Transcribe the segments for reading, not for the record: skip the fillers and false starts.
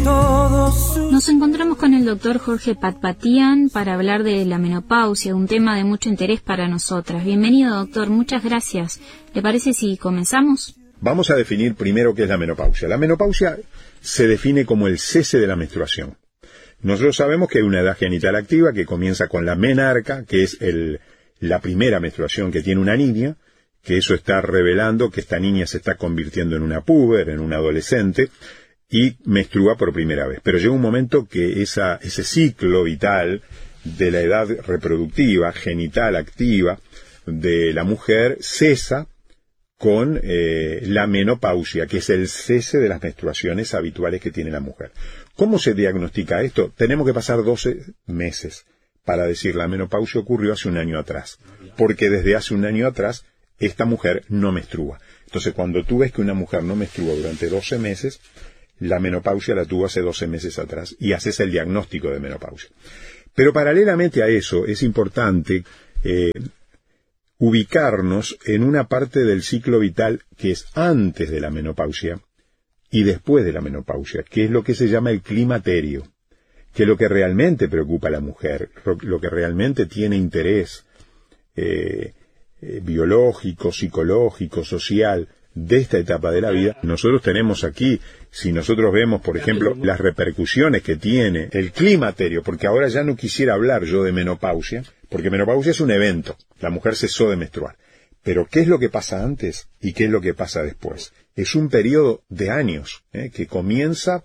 Nos encontramos con el doctor Jorge Patpatian para hablar de la menopausia, un tema de mucho interés para nosotras. Bienvenido, doctor, muchas gracias. ¿Le parece si comenzamos? Vamos a definir primero qué es la menopausia. La menopausia se define como el cese de la menstruación. Nosotros sabemos que hay una edad genital activa que comienza con la menarca, que es la primera menstruación que tiene una niña, que eso está revelando que esta niña se está convirtiendo en una puber, en una adolescente, y menstrua por primera vez. Pero llega un momento que ese ciclo vital de la edad reproductiva, genital activa de la mujer, cesa con la menopausia, que es el cese de las menstruaciones habituales que tiene la mujer. ¿Cómo se diagnostica esto? Tenemos que pasar 12 meses para decir la menopausia ocurrió hace un año atrás, porque desde hace un año atrás esta mujer no menstrua. Entonces, cuando tú ves que una mujer no menstrua durante 12 meses, la menopausia la tuvo hace 12 meses atrás y haces el diagnóstico de menopausia. Pero paralelamente a eso es importante ubicarnos en una parte del ciclo vital que es antes de la menopausia y después de la menopausia, que es lo que se llama el climaterio, que es lo que realmente preocupa a la mujer, lo que realmente tiene interés biológico, psicológico, social, de esta etapa de la vida. Nosotros tenemos aquí, si nosotros vemos, por ejemplo, las repercusiones que tiene el climaterio, porque ahora ya no quisiera hablar yo de menopausia, porque menopausia es un evento, la mujer cesó de menstruar. Pero ¿qué es lo que pasa antes y qué es lo que pasa después? Es un periodo de años, que comienza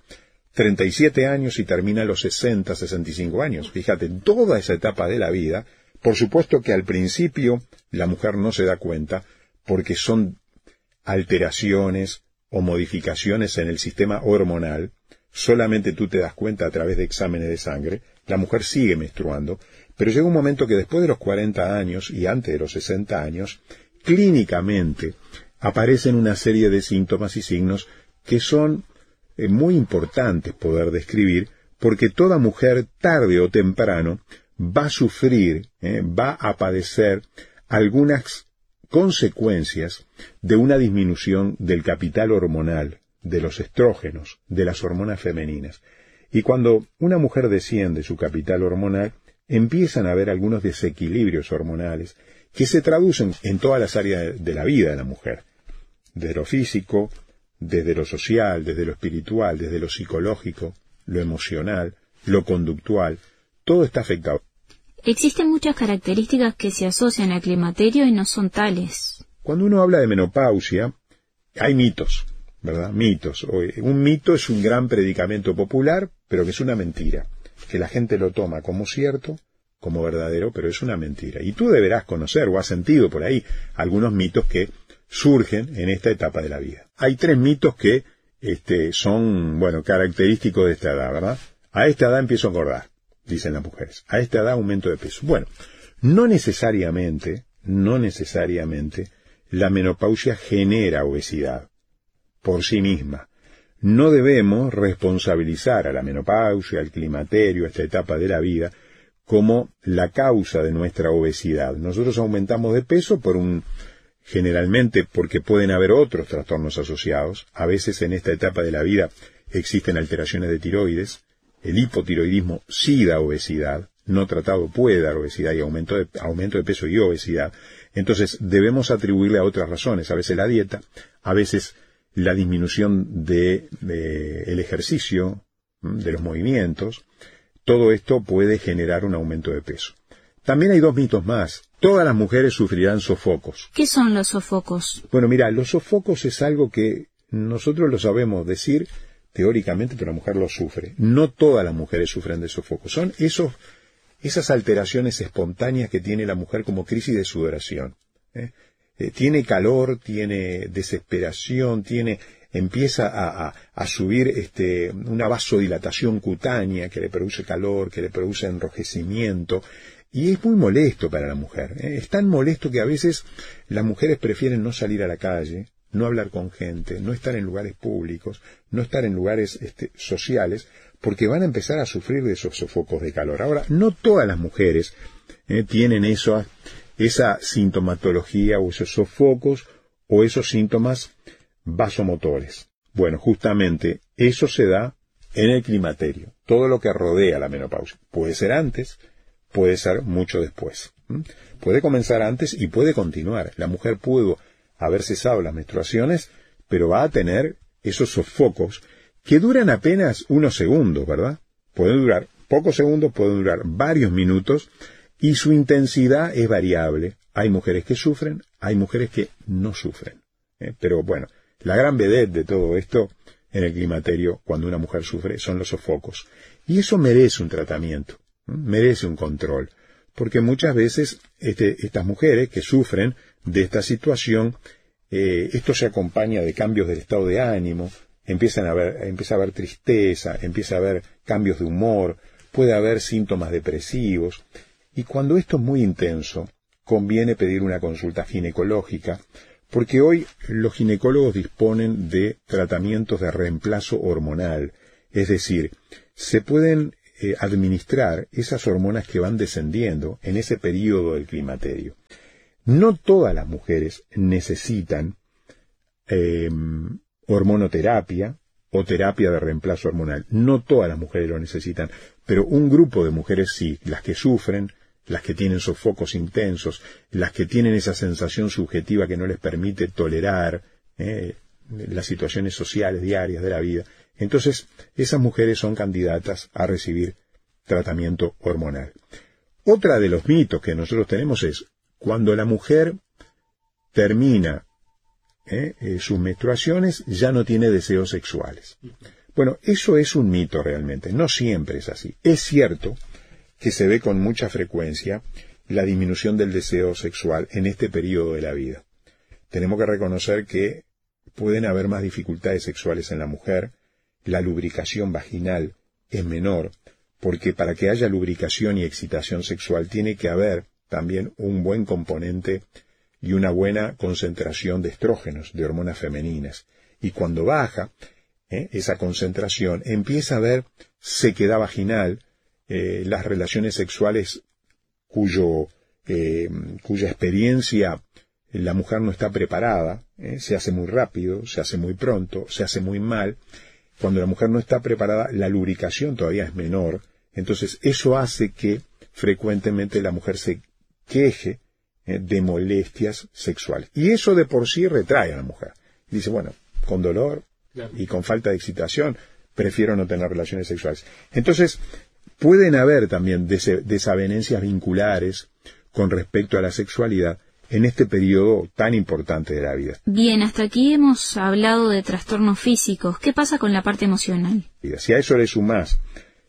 37 años y termina a los 60, 65 años. Fíjate, toda esa etapa de la vida, por supuesto que al principio la mujer no se da cuenta, porque son alteraciones o modificaciones en el sistema hormonal, solamente tú te das cuenta a través de exámenes de sangre, la mujer sigue menstruando, pero llega un momento que después de los 40 años y antes de los 60 años, clínicamente aparecen una serie de síntomas y signos que son muy importantes poder describir, porque toda mujer tarde o temprano va a sufrir, va a padecer algunas consecuencias de una disminución del capital hormonal, de los estrógenos, de las hormonas femeninas. Y cuando una mujer desciende su capital hormonal, empiezan a haber algunos desequilibrios hormonales que se traducen en todas las áreas de la vida de la mujer, desde lo físico, desde lo social, desde lo espiritual, desde lo psicológico, lo emocional, lo conductual, todo está afectado. Existen muchas características que se asocian al climaterio y no son tales. Cuando uno habla de menopausia, hay mitos, ¿verdad? Mitos. Un mito es un gran predicamento popular, pero que es una mentira, que la gente lo toma como cierto, como verdadero, pero es una mentira. Y tú deberás conocer o has sentido por ahí algunos mitos que surgen en esta etapa de la vida. Hay 3 mitos que son, característicos de esta edad, ¿verdad? A esta edad empiezo a engordar, dicen las mujeres. A esta edad aumento de peso. Bueno, no necesariamente la menopausia genera obesidad por sí misma. No debemos responsabilizar a la menopausia, al climaterio, a esta etapa de la vida, como la causa de nuestra obesidad. Nosotros aumentamos de peso generalmente porque pueden haber otros trastornos asociados. A veces en esta etapa de la vida existen alteraciones de tiroides. El hipotiroidismo sí da obesidad, no tratado puede dar obesidad y aumento de peso y obesidad. Entonces debemos atribuirle a otras razones, a veces la dieta, a veces la disminución el ejercicio, de los movimientos. Todo esto puede generar un aumento de peso. También hay 2 mitos más. Todas las mujeres sufrirán sofocos. ¿Qué son los sofocos? Bueno, mira, los sofocos es algo que nosotros lo sabemos decir teóricamente, pero la mujer lo sufre. No todas las mujeres sufren de sofocos. Son esas alteraciones espontáneas que tiene la mujer como crisis de sudoración. Tiene calor, tiene desesperación, empieza a subir una vasodilatación cutánea que le produce calor, que le produce enrojecimiento, y es muy molesto para la mujer. Es tan molesto que a veces las mujeres prefieren no salir a la calle, no hablar con gente, no estar en lugares públicos, no estar en lugares sociales, porque van a empezar a sufrir de esos sofocos de calor. Ahora, no todas las mujeres tienen esa sintomatología o esos sofocos o esos síntomas vasomotores. Bueno, justamente eso se da en el climaterio, todo lo que rodea la menopausia. Puede ser antes, puede ser mucho después. Puede comenzar antes y puede continuar. La mujer pudo haber cesado las menstruaciones, pero va a tener esos sofocos que duran apenas unos segundos, ¿verdad? Pueden durar pocos segundos, pueden durar varios minutos, y su intensidad es variable. Hay mujeres que sufren, hay mujeres que no sufren. Pero bueno, la gran vedette de todo esto en el climaterio, cuando una mujer sufre, son los sofocos. Y eso merece un tratamiento, merece un control, porque muchas veces estas mujeres que sufren de esta situación, esto se acompaña de cambios del estado de ánimo, empieza a haber tristeza, empieza a haber cambios de humor, puede haber síntomas depresivos, y cuando esto es muy intenso, conviene pedir una consulta ginecológica, porque hoy los ginecólogos disponen de tratamientos de reemplazo hormonal, es decir, se pueden administrar esas hormonas que van descendiendo en ese periodo del climaterio. No todas las mujeres necesitan hormonoterapia o terapia de reemplazo hormonal. No todas las mujeres lo necesitan, pero un grupo de mujeres sí, las que sufren, las que tienen sofocos intensos, las que tienen esa sensación subjetiva que no les permite tolerar las situaciones sociales diarias de la vida. Entonces, esas mujeres son candidatas a recibir tratamiento hormonal. Otra de los mitos que nosotros tenemos es, cuando la mujer termina sus menstruaciones, ya no tiene deseos sexuales. Bueno, eso es un mito realmente, no siempre es así. Es cierto que se ve con mucha frecuencia la disminución del deseo sexual en este periodo de la vida. Tenemos que reconocer que pueden haber más dificultades sexuales en la mujer, la lubricación vaginal es menor, porque para que haya lubricación y excitación sexual tiene que haber también un buen componente y una buena concentración de estrógenos, de hormonas femeninas. Y cuando baja esa concentración, empieza a haber sequedad vaginal, las relaciones sexuales cuya experiencia la mujer no está preparada, se hace muy rápido, se hace muy pronto, se hace muy mal. Cuando la mujer no está preparada, la lubricación todavía es menor. Entonces, eso hace que frecuentemente la mujer se queje de molestias sexuales. Y eso de por sí retrae a la mujer. Dice, bueno, con dolor y con falta de excitación, prefiero no tener relaciones sexuales. Entonces, pueden haber también desavenencias vinculares con respecto a la sexualidad en este periodo tan importante de la vida. Bien, hasta aquí hemos hablado de trastornos físicos. ¿Qué pasa con la parte emocional? Si a eso le sumás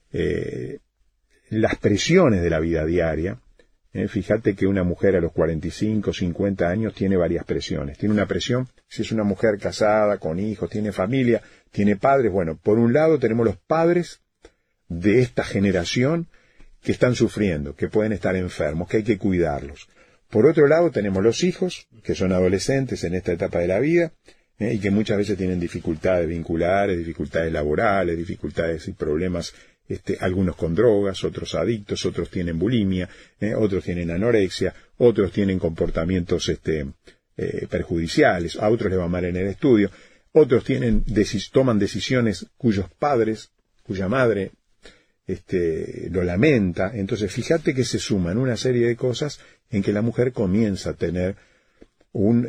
las presiones de la vida diaria, fíjate que una mujer a los 45, 50 años tiene varias presiones. Tiene una presión, si es una mujer casada, con hijos, tiene familia, tiene padres. Bueno, por un lado tenemos los padres de esta generación que están sufriendo, que pueden estar enfermos, que hay que cuidarlos. Por otro lado tenemos los hijos, que son adolescentes en esta etapa de la vida, y que muchas veces tienen dificultades vinculares, dificultades laborales, dificultades y problemas, algunos con drogas, otros adictos, otros tienen bulimia, otros tienen anorexia, otros tienen comportamientos perjudiciales, a otros les va mal en el estudio, otros toman decisiones cuyos padres, cuya madre lo lamenta. Entonces fíjate que se suman una serie de cosas en que la mujer comienza a tener un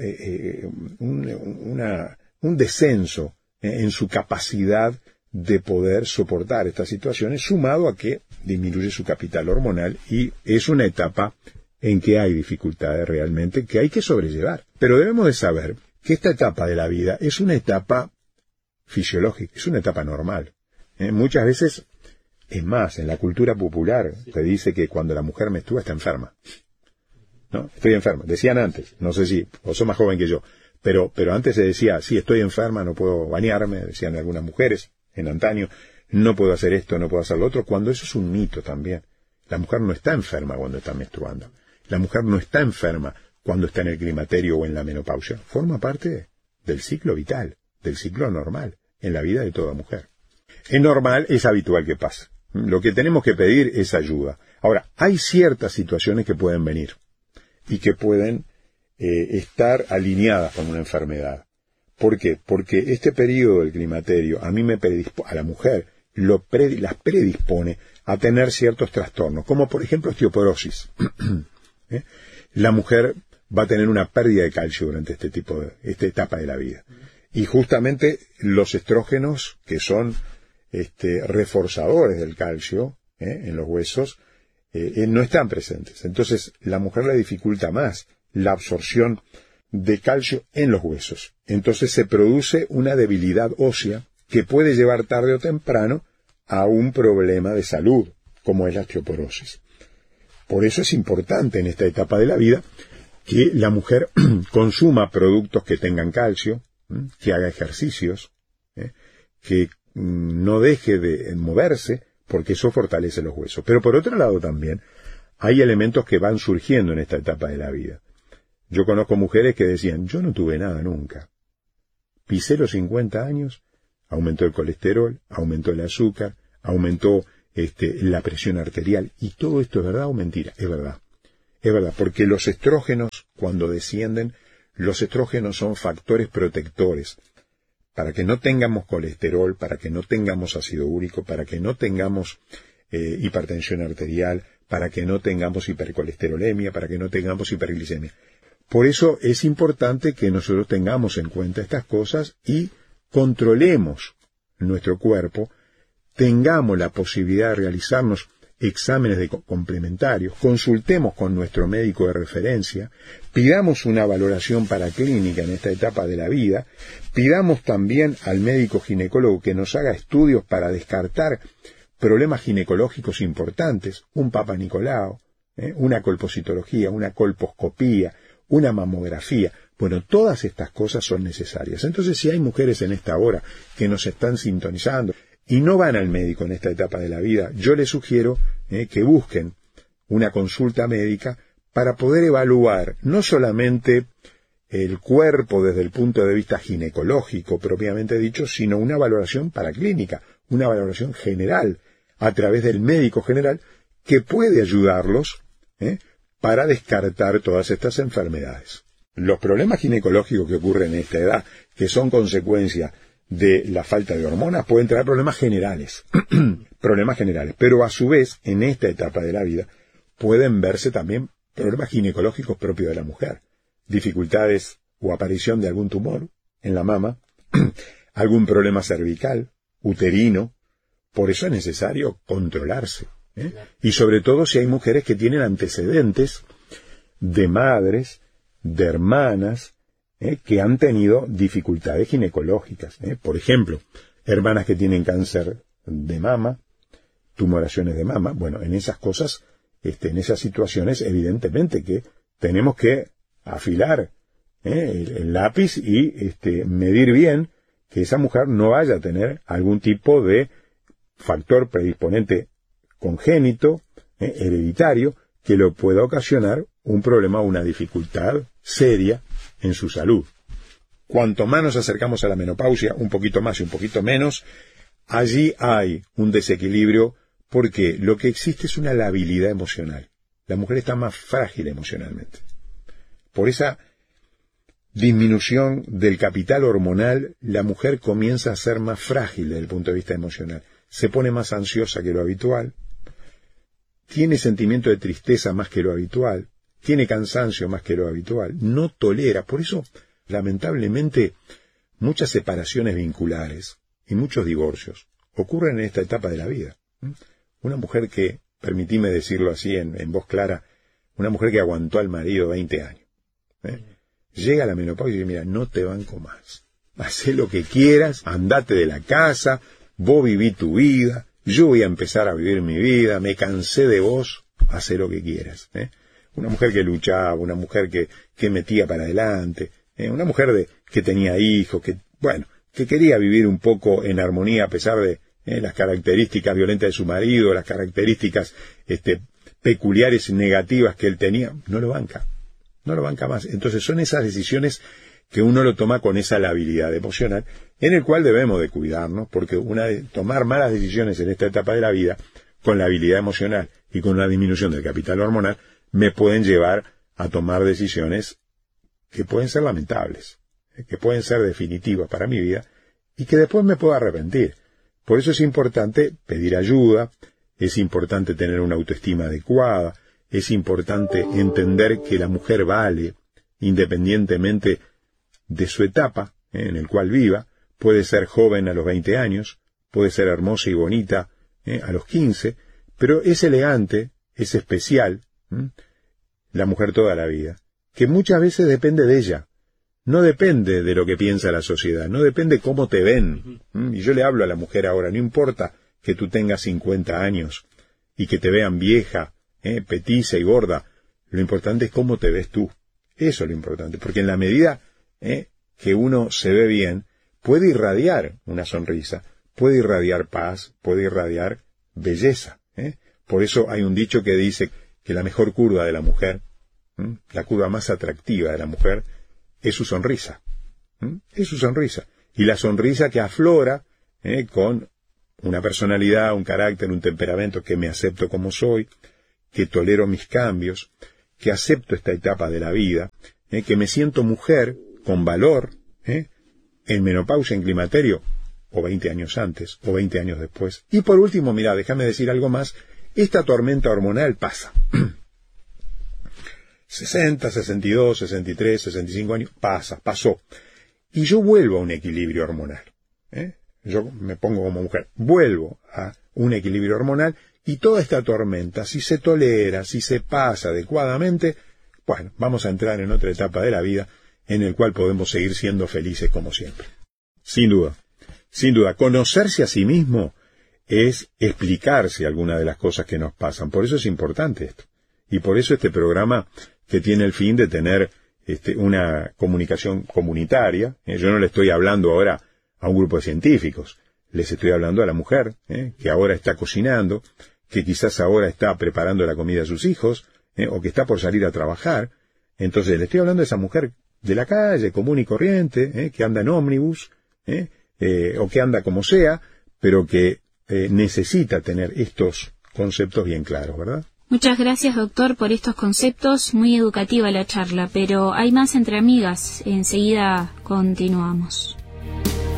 descenso en su capacidad de poder soportar estas situaciones, sumado a que disminuye su capital hormonal, y es una etapa en que hay dificultades realmente que hay que sobrellevar. Pero debemos de saber que esta etapa de la vida es una etapa fisiológica, es una etapa normal. Muchas veces, es más, en la cultura popular se dice que cuando la mujer menstrua está enferma. ¿No? Estoy enferma. Decían antes, no sé si, o sos más joven que yo, pero antes se decía, sí, estoy enferma, no puedo bañarme, decían algunas mujeres en antaño, no puedo hacer esto, no puedo hacer lo otro, cuando eso es un mito también. La mujer no está enferma cuando está menstruando. La mujer no está enferma cuando está en el climaterio o en la menopausia. Forma parte del ciclo vital, del ciclo normal, en la vida de toda mujer. Es normal, es habitual que pase. Lo que tenemos que pedir es ayuda. Ahora, hay ciertas situaciones que pueden venir y que pueden estar alineadas con una enfermedad. ¿Por qué? Porque este periodo del climaterio a la mujer las predispone a tener ciertos trastornos, como por ejemplo osteoporosis. La mujer va a tener una pérdida de calcio durante esta etapa de la vida. Y justamente los estrógenos, que son reforzadores del calcio en los huesos, no están presentes. Entonces la mujer le dificulta más la absorción de calcio en los huesos. Entonces se produce una debilidad ósea que puede llevar tarde o temprano a un problema de salud, como es la osteoporosis. Por eso es importante en esta etapa de la vida que la mujer consuma productos que tengan calcio, que haga ejercicios, que no deje de moverse, porque eso fortalece los huesos. Pero por otro lado también hay elementos que van surgiendo en esta etapa de la vida. Yo conozco mujeres que decían, yo no tuve nada nunca. Pisé los 50 años, aumentó el colesterol, aumentó el azúcar, aumentó la presión arterial. ¿Y todo esto es verdad o mentira? Es verdad. Es verdad, porque los estrógenos, cuando descienden, los estrógenos son factores protectores para que no tengamos colesterol, para que no tengamos ácido úrico, para que no tengamos hipertensión arterial, para que no tengamos hipercolesterolemia, para que no tengamos hiperglicemia. Por eso es importante que nosotros tengamos en cuenta estas cosas y controlemos nuestro cuerpo, tengamos la posibilidad de realizarnos exámenes complementarios, consultemos con nuestro médico de referencia, pidamos una valoración paraclínica en esta etapa de la vida, pidamos también al médico ginecólogo que nos haga estudios para descartar problemas ginecológicos importantes, un Papa Nicolau, una colpocitología, una colposcopía, una mamografía. Bueno, todas estas cosas son necesarias. Entonces, si hay mujeres en esta hora que nos están sintonizando y no van al médico en esta etapa de la vida, yo les sugiero que busquen una consulta médica para poder evaluar no solamente el cuerpo desde el punto de vista ginecológico propiamente dicho, sino una valoración paraclínica, una valoración general a través del médico general que puede ayudarlos para descartar todas estas enfermedades. Los problemas ginecológicos que ocurren en esta edad, que son consecuencia de la falta de hormonas, pueden traer problemas generales, pero a su vez, en esta etapa de la vida, pueden verse también problemas ginecológicos propios de la mujer, dificultades o aparición de algún tumor en la mama, algún problema cervical, uterino. Por eso es necesario controlarse, y sobre todo si hay mujeres que tienen antecedentes de madres, de hermanas, que han tenido dificultades ginecológicas. Por ejemplo, hermanas que tienen cáncer de mama, tumoraciones de mama. Bueno, en esas cosas, en esas situaciones, evidentemente que tenemos que afilar el lápiz y medir bien que esa mujer no vaya a tener algún tipo de factor predisponente congénito, hereditario, que lo pueda ocasionar un problema o una dificultad seria en su salud. Cuanto más nos acercamos a la menopausia, un poquito más y un poquito menos, allí hay un desequilibrio porque lo que existe es una labilidad emocional. La mujer está más frágil emocionalmente. Por esa disminución del capital hormonal, la mujer comienza a ser más frágil desde el punto de vista emocional. Se pone más ansiosa que lo habitual, tiene sentimiento de tristeza más que lo habitual, tiene cansancio más que lo habitual, no tolera. Por eso, lamentablemente, muchas separaciones vinculares y muchos divorcios ocurren en esta etapa de la vida. Una mujer que, permitime decirlo así en voz clara, una mujer que aguantó al marido 20 años. Llega a la menopausia y dice, mira, no te banco más. Hacé lo que quieras, andate de la casa, vos viví tu vida, yo voy a empezar a vivir mi vida, me cansé de vos, hacé lo que quieras. Una mujer que luchaba, una mujer que metía para adelante, una mujer que tenía hijos, que quería vivir un poco en armonía a pesar de las características violentas de su marido, las características peculiares y negativas que él tenía. No lo banca más. Entonces son esas decisiones que uno lo toma con esa labilidad emocional, en el cual debemos de cuidarnos, porque tomar malas decisiones en esta etapa de la vida, con la habilidad emocional y con la disminución del capital hormonal, me pueden llevar a tomar decisiones que pueden ser lamentables, que pueden ser definitivas para mi vida, y que después me puedo arrepentir, Por eso es importante pedir ayuda, es importante tener una autoestima adecuada, es importante entender que la mujer vale, independientemente de su etapa en el cual viva. Puede ser joven a los 20 años, puede ser hermosa y bonita a los 15, pero es elegante, es especial, la mujer toda la vida, que muchas veces depende de ella. No depende de lo que piensa la sociedad, no depende cómo te ven. Y yo le hablo a la mujer ahora, no importa que tú tengas 50 años y que te vean vieja, petiza y gorda, lo importante es cómo te ves tú. Eso es lo importante, porque en la medida que uno se ve bien, puede irradiar una sonrisa, puede irradiar paz, puede irradiar belleza. Por eso hay un dicho que dice que la mejor curva de la mujer, la curva más atractiva de la mujer, es su sonrisa. Es su sonrisa. Y la sonrisa que aflora con una personalidad, un carácter, un temperamento, que me acepto como soy, que tolero mis cambios, que acepto esta etapa de la vida, que me siento mujer con valor, en menopausia, en climaterio, o 20 años antes, o 20 años después. Y por último, mira, déjame decir algo más, esta tormenta hormonal pasa. 60, 62, 63, 65 años, pasó. Y yo vuelvo a un equilibrio hormonal. Yo me pongo como mujer, vuelvo a un equilibrio hormonal, y toda esta tormenta, si se tolera, si se pasa adecuadamente, bueno, vamos a entrar en otra etapa de la vida en el cual podemos seguir siendo felices como siempre. Sin duda, conocerse a sí mismo es explicarse algunas de las cosas que nos pasan. Por eso es importante esto. Y por eso este programa, que tiene el fin de tener una comunicación comunitaria, yo no le estoy hablando ahora a un grupo de científicos, les estoy hablando a la mujer, que ahora está cocinando, que quizás ahora está preparando la comida a sus hijos, o que está por salir a trabajar. Entonces le estoy hablando a esa mujer de la calle, común y corriente, que anda en ómnibus, o que anda como sea, pero que necesita tener estos conceptos bien claros, ¿verdad? Muchas gracias, doctor, por estos conceptos. Muy educativa la charla, pero hay más entre amigas. Enseguida continuamos.